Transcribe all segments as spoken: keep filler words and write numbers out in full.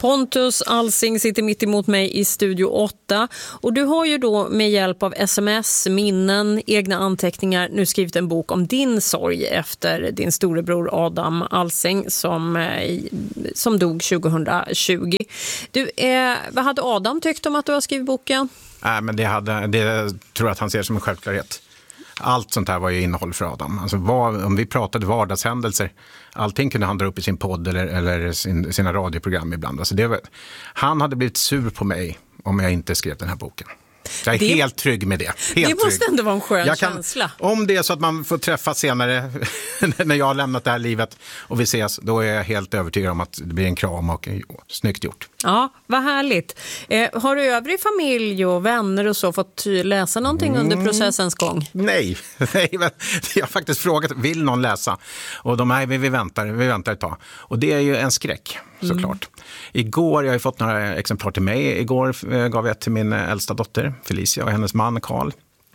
Pontus Alsing sitter mitt emot mig i Studio åtta och du har ju då med hjälp av sms, minnen, egna anteckningar nu skrivit en bok om din sorg efter din storebror Adam Alsing som, som dog tjugohundratjugo. Du, eh, vad hade Adam tyckt om att du har skrivit boken? Nej, men det, hade, det tror jag att han ser som en självklarhet. Allt sånt här var ju innehåll för Adam. Alltså vad, om vi pratade vardagshändelser, allting kunde han dra upp i sin podd eller, eller sin, sina radioprogram ibland. Alltså det var, han hade blivit sur på mig om jag inte skrev den här boken. Jag är det, helt trygg med det. Helt det måste trygg. ändå vara en skön jag kan, känsla. Om det är så att man får träffa senare när jag har lämnat det här livet och vi ses, då är jag helt övertygad om att det blir en kram och oh, snyggt gjort. Ja, vad härligt. Eh, har du övrig familj och vänner och så fått läsa någonting mm. under processens gång? Nej, nej men jag har faktiskt frågat, vill någon läsa? Och de här, vi, vi väntar, vi väntar ett tag. Och det är ju en skräck, såklart. Mm. Igår, jag har ju fått några exemplar till mig. Igår eh, gav jag till min äldsta dotter, Felicia, och hennes man, Carl.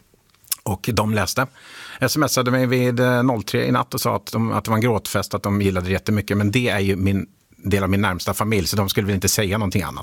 Och de läste. Smsade mig vid noll tre i natt och sa att, de, att det var en gråtfest, att de gillade det jättemycket. Men det är ju min del av min närmsta familj, så de skulle väl inte säga någonting annat.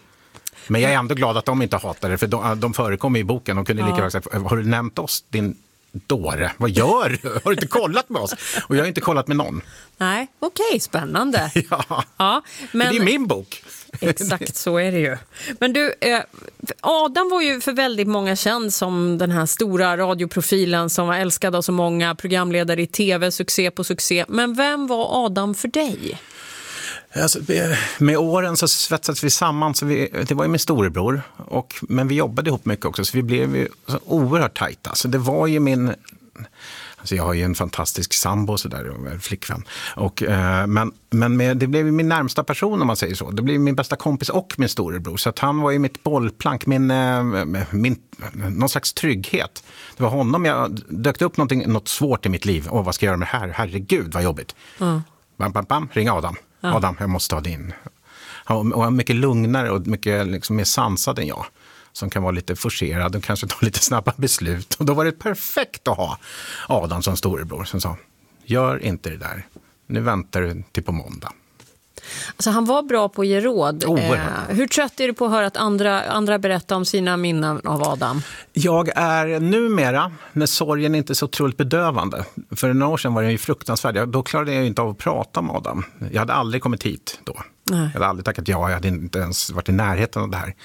Men jag är ändå glad att de inte hatar det, för de, de förekommer i boken. De kunde lika väl sagt, har du nämnt oss, din dåre? Vad gör du? Har du inte kollat med oss? Och jag har inte kollat med någon. Nej, okej, okay, spännande. ja, ja men det är min bok. Exakt, så är det ju. Men du, eh, Adam var ju för väldigt många känd som den här stora radioprofilen som var älskad av så många, programledare i tv, succé på succé. Men vem var Adam för dig? Alltså, med åren så svetsades vi samman, så vi, det var ju min storebror, och, men vi jobbade ihop mycket också, så vi blev ju så oerhört tajta. Så det var ju min... Alltså jag har ju en fantastisk sambo så där, flickvän. Och, eh, men men med, det blev min närmsta person, om man säger så. Det blev min bästa kompis och min storebror. Så att han var ju mitt bollplank, min, eh, min, någon slags trygghet. Det var honom jag dök upp någonting, något svårt i mitt liv. Åh, vad ska jag göra med det här? Herregud, vad jobbigt. Mm. Bam, bam, bam, ring Adam. Ja. Adam, jag måste ha din. Han var mycket lugnare och mycket liksom mer sansad än jag. Som kan vara lite forcerad och kanske ta lite snabba beslut. Och då var det perfekt att ha Adam som storebror som sa, gör inte det där. Nu väntar du till på måndag. Alltså han var bra på att ge råd. Oerhört. Eh, hur trött är du på att höra att andra, andra berättar om sina minnen av Adam? Jag är numera, när sorgen inte är så otroligt bedövande. För några år sedan var jag ju fruktansvärd. Då klarade jag inte av att prata med Adam. Jag hade aldrig kommit hit då. Nej. Jag hade aldrig tackat ja, jag hade inte ens varit i närheten av det här.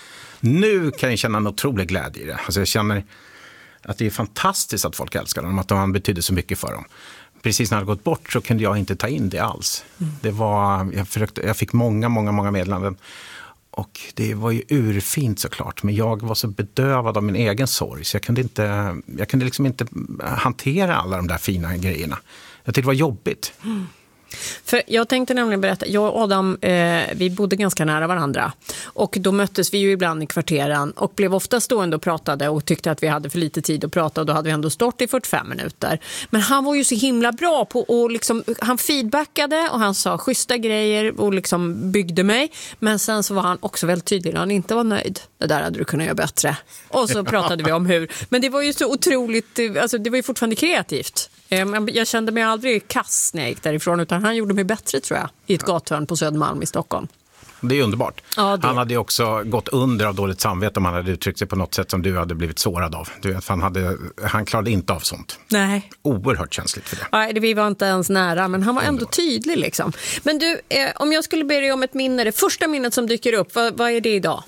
Nu kan jag känna en otrolig glädje i det. Alltså jag känner att det är fantastiskt att folk älskar dem, att de betyder så mycket för dem. Precis när jag hade gått bort så kunde jag inte ta in det alls. Mm. Det var, jag, försökte, jag fick många, många, många meddelanden. Och det var ju urfint såklart. Men jag var så bedövad av min egen sorg. Så jag kunde, inte, jag kunde liksom inte hantera alla de där fina grejerna. Jag tyckte det var jobbigt. Mm. För jag tänkte nämligen berätta, jag och Adam, eh, vi bodde ganska nära varandra. Och då möttes vi ju ibland i kvarteren och blev ofta stående och pratade och tyckte att vi hade för lite tid att prata, och då hade vi ändå stått i fyrtiofem minuter. Men han var ju så himla bra på och liksom, han feedbackade och han sa schyssta grejer och liksom byggde mig. Men sen så var han också väldigt tydlig när han inte var nöjd. Det där hade du kunnat göra bättre. Och så pratade vi om hur. Men det var ju så otroligt, alltså det var ju fortfarande kreativt. Jag kände mig aldrig kass när jag gick därifrån, utan han gjorde mig bättre, tror jag, i ett gathörn på Södermalm i Stockholm. Det är underbart. Ja, det. Han hade ju också gått under av dåligt samvete om han hade uttryckt sig på något sätt som du hade blivit sårad av. Du vet, han, hade, han klarade inte av sånt. Nej. Oerhört känsligt för det. Nej, vi var inte ens nära, men han var ändå tydlig liksom. Men du, eh, om jag skulle be dig om ett minne, det första minnet som dyker upp, vad, vad är det idag?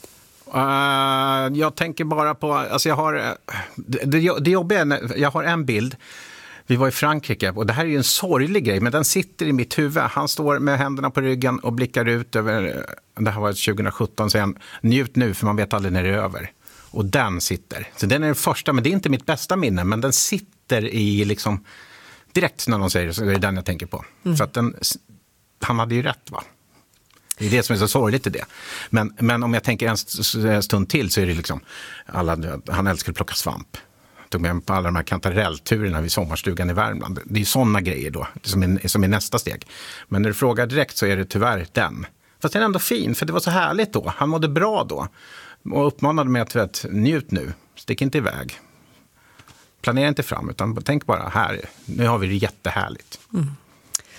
Uh, jag tänker bara på, alltså jag har, det, det, det jobbiga är, jag har en bild. Vi var i Frankrike och det här är ju en sorglig grej, men den sitter i mitt huvud. Han står med händerna på ryggen och blickar ut över, det här var tjugohundrasjutton, så han, njut nu för man vet aldrig när det är över. Och den sitter. Så den är den första, men det är inte mitt bästa minne, men den sitter i liksom, direkt när någon säger det så är det den jag tänker på. Mm. För att den, han hade ju rätt, va? Det är det som är så sorgligt i det. Men, men om jag tänker en stund till så är det liksom, alla, han älskar att plocka svamp. Tog med på alla de här kantarellturerna vid sommarstugan i Värmland. Det är sådana grejer då, som är, som är nästa steg. Men när du frågar direkt så är det tyvärr den. Fast den är ändå fin, för det var så härligt då. Han mådde bra då. Och uppmanade mig att vet, njut nu, stick inte iväg. Planera inte fram, utan tänk bara här, nu har vi det jättehärligt. Mm.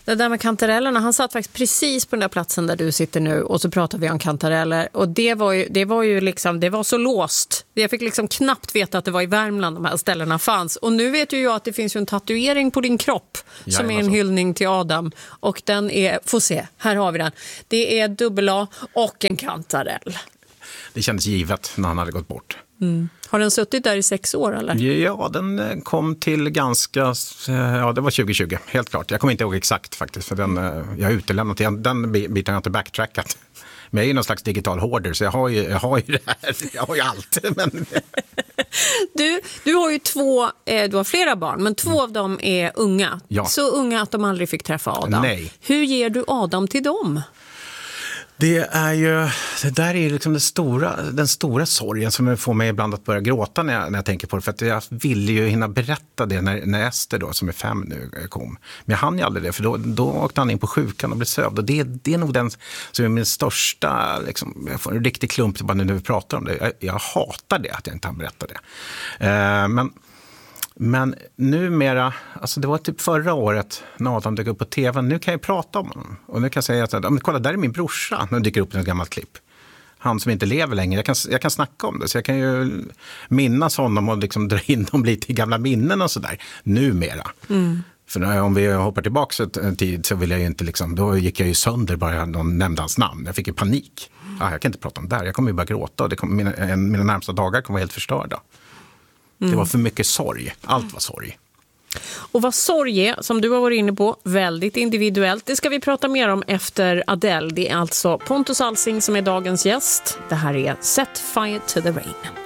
Det där med kantarellerna, han satt faktiskt precis på den där platsen där du sitter nu och så pratade vi om kantareller och det var ju, det var ju liksom, det var så låst. Jag fick liksom knappt veta att det var i Värmland de här ställena fanns. Och nu vet ju jag att det finns ju en tatuering på din kropp som Jajamän, är en hyllning till Adam. Och den är, får se, här har vi den. Det är dubbel A och en kantarell. Det kändes givet när han hade gått bort. Mm. Har den suttit där i sex år eller? Ja, den kom till ganska, ja det var tjugo tjugo, helt klart. Jag kommer inte ihåg exakt faktiskt, för den, jag har utelämnat den, den biten har jag inte backtrackat. Men jag är ju någon slags digital hoarder så jag har ju, jag har ju det här, jag har ju allt. Men... du, du har ju två, eh, du har flera barn, men två mm. av dem är unga. Ja. Så unga att de aldrig fick träffa Adam. Nej. Hur ger du Adam till dem? Det är ju, det där är liksom det stora, den stora sorgen som får mig ibland att börja gråta när jag, när jag tänker på det. För att jag ville ju hinna berätta det när, när Ester då, som är fem nu, kom. Men jag hann ju aldrig det, för då, då åkte han in på sjukan och blev sövd. Och det, det är nog den som är min största, liksom, jag får en riktig klump bara nu när vi pratar om det. Jag, jag hatar det, att jag inte hann berätta det. Eh, men... Men numera, alltså det var typ förra året när Adam dök upp på tv, nu kan jag prata om honom. Och nu kan jag säga att, men kolla, där är min brorsa, när det dyker upp ett gammalt klipp. Han som inte lever längre, jag kan, jag kan snacka om det. Så jag kan ju minnas honom och liksom dra in dem lite i gamla minnen och sådär, numera. Mm. För när, om vi hoppar tillbaka en tid så vill jag ju inte liksom, då gick jag ju sönder bara någon nämnde hans namn. Jag fick ju panik. Ah, jag kan inte prata om det här, jag kommer ju bara gråta och det kommer, mina, mina närmsta dagar kommer vara helt förstörda. Mm. Det var för mycket sorg. Allt var sorg. Och vad sorg är, som du har varit inne på, väldigt individuellt. Det ska vi prata mer om efter Adele. Det är alltså Pontus Alsing som är dagens gäst. Det här är Set Fire to the Rain.